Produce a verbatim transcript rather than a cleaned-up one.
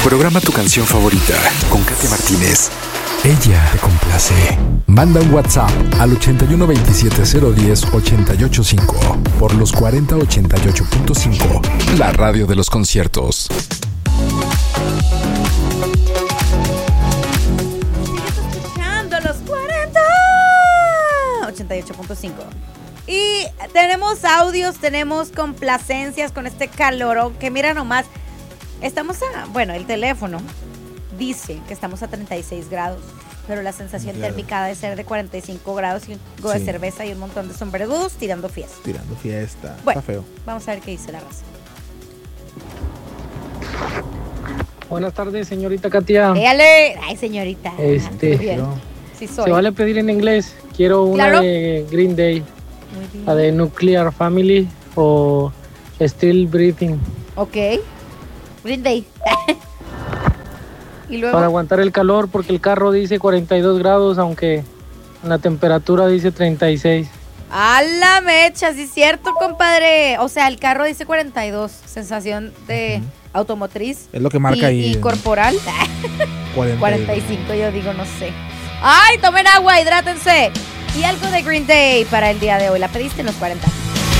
Programa tu canción favorita con Katia Martínez. Ella te complace. Manda un WhatsApp al ochenta y uno veintisiete cero diez ochenta y ocho cinco por los cuarenta ochenta y ocho punto cinco, la radio de los conciertos. Escuchando los cuarenta ochenta y ocho punto cinco. Y tenemos audios, tenemos complacencias con este calorón que mira nomás. Estamos a, bueno, el teléfono dice que estamos a treinta y seis grados, pero la sensación Claro. térmica ha de ser de cuarenta y cinco grados y un poco de Sí. cerveza y un montón de sombrerudos tirando fiesta. Tirando fiesta. Bueno, Está feo. vamos a ver qué dice la raza. Buenas tardes, señorita Katia. Éale. Ay, señorita. Este, Muy bien. No. Sí soy. ¿Se vale pedir en inglés? Quiero una Claro. de Green Day, Muy bien. la de Nuclear Family o Still Breathing, Ok. Green Day. Y luego. para aguantar el calor porque el carro dice cuarenta y dos grados, aunque la temperatura dice treinta y seis. A la mecha, sí es cierto, compadre. O sea, el carro dice cuarenta y dos, sensación de automotriz. Es lo que marca y, ahí. y en corporal. cuarenta. cuarenta y cinco, yo digo, no sé. ¡Ay, tomen agua, hidrátense! Y algo de Green Day para el día de hoy. La pediste en los cuarenta.